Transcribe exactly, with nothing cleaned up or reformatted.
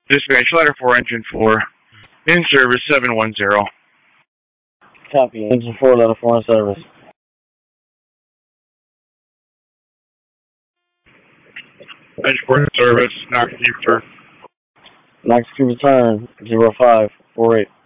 Dispatch letter for engine four. In service seven one zero. Copy. Engine four, letter four in service. Engine four in service. Knox Keep return. Knox Keep return. zero five four eight.